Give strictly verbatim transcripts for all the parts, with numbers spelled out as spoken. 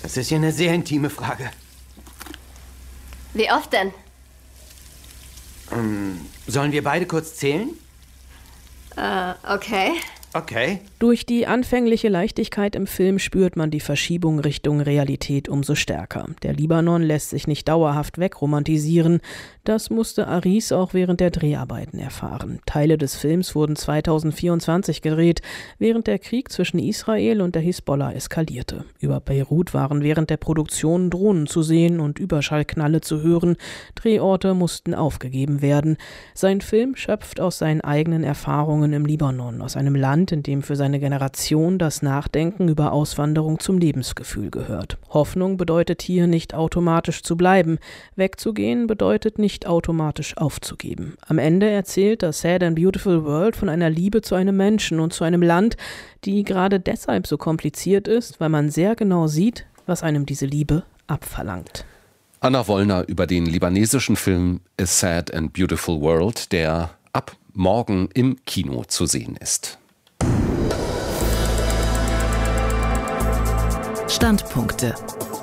Das ist ja eine sehr intime Frage. Wie oft denn? Ähm, sollen wir beide kurz zählen? Äh, okay. Okay. Durch die anfängliche Leichtigkeit im Film spürt man die Verschiebung Richtung Realität umso stärker. Der Libanon lässt sich nicht dauerhaft wegromantisieren. Das musste Aris auch während der Dreharbeiten erfahren. Teile des Films wurden zweitausendvierundzwanzig gedreht, während der Krieg zwischen Israel und der Hisbollah eskalierte. Über Beirut waren während der Produktion Drohnen zu sehen und Überschallknalle zu hören. Drehorte mussten aufgegeben werden. Sein Film schöpft aus seinen eigenen Erfahrungen im Libanon, aus einem Land, in dem für seine Generation das Nachdenken über Auswanderung zum Lebensgefühl gehört. Hoffnung bedeutet hier nicht automatisch zu bleiben. Wegzugehen bedeutet nicht automatisch aufzugeben. Am Ende erzählt das Sad and Beautiful World von einer Liebe zu einem Menschen und zu einem Land, die gerade deshalb so kompliziert ist, weil man sehr genau sieht, was einem diese Liebe abverlangt. Anna Wollner über den libanesischen Film A Sad and Beautiful World, der ab morgen im Kino zu sehen ist. Standpunkte.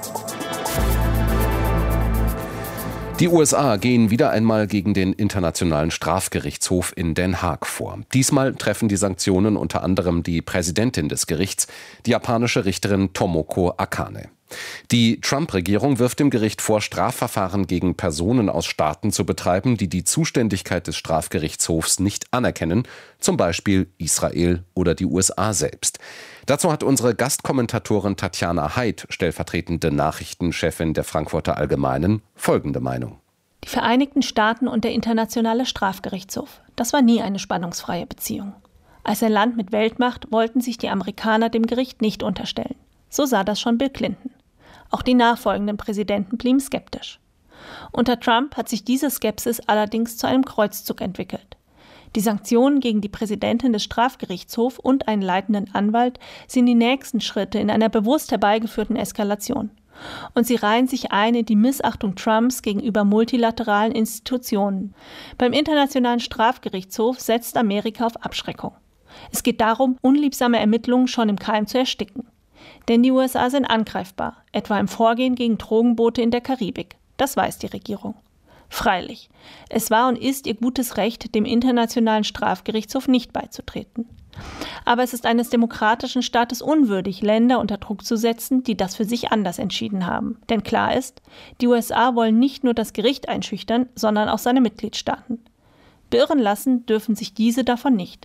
Die U S A gehen wieder einmal gegen den Internationalen Strafgerichtshof in Den Haag vor. Diesmal treffen die Sanktionen unter anderem die Präsidentin des Gerichts, die japanische Richterin Tomoko Akane. Die Trump-Regierung wirft dem Gericht vor, Strafverfahren gegen Personen aus Staaten zu betreiben, die die Zuständigkeit des Strafgerichtshofs nicht anerkennen, zum Beispiel Israel oder die U S A selbst. Dazu hat unsere Gastkommentatorin Tatjana Heid, stellvertretende Nachrichtenchefin der Frankfurter Allgemeinen, folgende Meinung. Die Vereinigten Staaten und der Internationale Strafgerichtshof. Das war nie eine spannungsfreie Beziehung. Als ein Land mit Weltmacht wollten sich die Amerikaner dem Gericht nicht unterstellen. So sah das schon Bill Clinton. Auch die nachfolgenden Präsidenten blieben skeptisch. Unter Trump hat sich diese Skepsis allerdings zu einem Kreuzzug entwickelt. Die Sanktionen gegen die Präsidentin des Strafgerichtshofs und einen leitenden Anwalt sind die nächsten Schritte in einer bewusst herbeigeführten Eskalation. Und sie reihen sich ein in die Missachtung Trumps gegenüber multilateralen Institutionen. Beim Internationalen Strafgerichtshof setzt Amerika auf Abschreckung. Es geht darum, unliebsame Ermittlungen schon im Keim zu ersticken. Denn die U S A sind angreifbar, etwa im Vorgehen gegen Drogenboote in der Karibik. Das weiß die Regierung. Freilich, es war und ist ihr gutes Recht, dem Internationalen Strafgerichtshof nicht beizutreten. Aber es ist eines demokratischen Staates unwürdig, Länder unter Druck zu setzen, die das für sich anders entschieden haben. Denn klar ist, die U S A wollen nicht nur das Gericht einschüchtern, sondern auch seine Mitgliedstaaten. Beirren lassen dürfen sich diese davon nicht.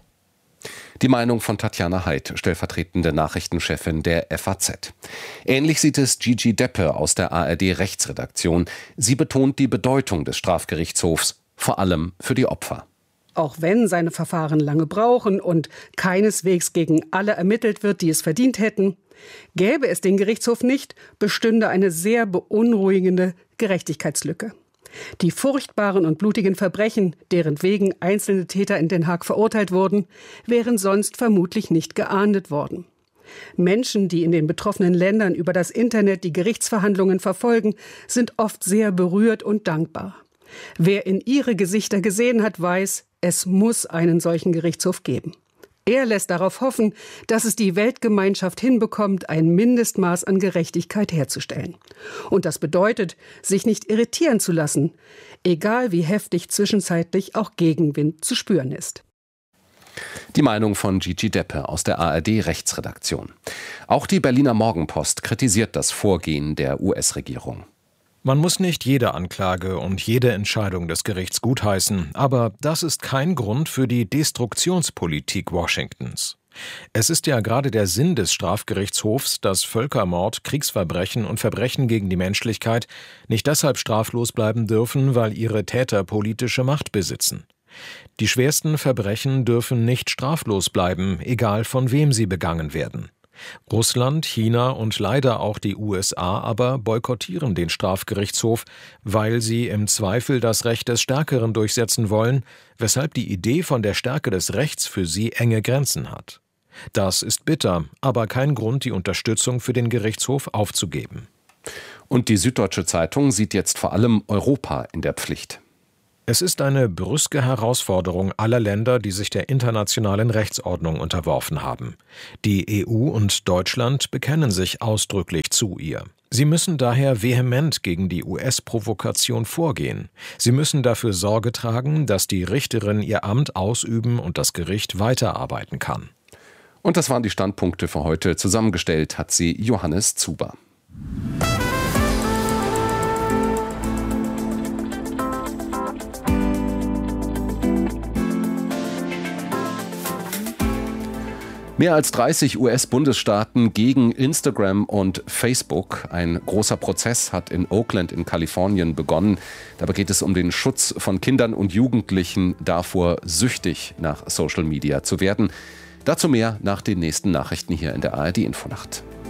Die Meinung von Tatjana Heid, stellvertretende Nachrichtenchefin der F A Z. Ähnlich sieht es Gigi Deppe aus der A R D-Rechtsredaktion. Sie betont die Bedeutung des Strafgerichtshofs, vor allem für die Opfer. Auch wenn seine Verfahren lange brauchen und keineswegs gegen alle ermittelt wird, die es verdient hätten, gäbe es den Gerichtshof nicht, bestünde eine sehr beunruhigende Gerechtigkeitslücke. Die furchtbaren und blutigen Verbrechen, deren wegen einzelne Täter in Den Haag verurteilt wurden, wären sonst vermutlich nicht geahndet worden. Menschen, die in den betroffenen Ländern über das Internet die Gerichtsverhandlungen verfolgen, sind oft sehr berührt und dankbar. Wer in ihre Gesichter gesehen hat, weiß, es muss einen solchen Gerichtshof geben. Er lässt darauf hoffen, dass es die Weltgemeinschaft hinbekommt, ein Mindestmaß an Gerechtigkeit herzustellen. Und das bedeutet, sich nicht irritieren zu lassen, egal wie heftig zwischenzeitlich auch Gegenwind zu spüren ist. Die Meinung von Gigi Deppe aus der A R D-Rechtsredaktion. Auch die Berliner Morgenpost kritisiert das Vorgehen der U S-Regierung. Man muss nicht jede Anklage und jede Entscheidung des Gerichts gutheißen, aber das ist kein Grund für die Destruktionspolitik Washingtons. Es ist ja gerade der Sinn des Strafgerichtshofs, dass Völkermord, Kriegsverbrechen und Verbrechen gegen die Menschlichkeit nicht deshalb straflos bleiben dürfen, weil ihre Täter politische Macht besitzen. Die schwersten Verbrechen dürfen nicht straflos bleiben, egal von wem sie begangen werden. Russland, China und leider auch die U S A aber boykottieren den Strafgerichtshof, weil sie im Zweifel das Recht des Stärkeren durchsetzen wollen, weshalb die Idee von der Stärke des Rechts für sie enge Grenzen hat. Das ist bitter, aber kein Grund, die Unterstützung für den Gerichtshof aufzugeben. Und die Süddeutsche Zeitung sieht jetzt vor allem Europa in der Pflicht. Es ist eine brüske Herausforderung aller Länder, die sich der internationalen Rechtsordnung unterworfen haben. Die E U und Deutschland bekennen sich ausdrücklich zu ihr. Sie müssen daher vehement gegen die U S-Provokation vorgehen. Sie müssen dafür Sorge tragen, dass die Richterin ihr Amt ausüben und das Gericht weiterarbeiten kann. Und das waren die Standpunkte für heute. Zusammengestellt hat sie Johannes Zuber. Mehr als dreißig U S-Bundesstaaten gegen Instagram und Facebook. Ein großer Prozess hat in Oakland in Kalifornien begonnen. Dabei geht es um den Schutz von Kindern und Jugendlichen davor, süchtig nach Social Media zu werden. Dazu mehr nach den nächsten Nachrichten hier in der A R D Infonacht.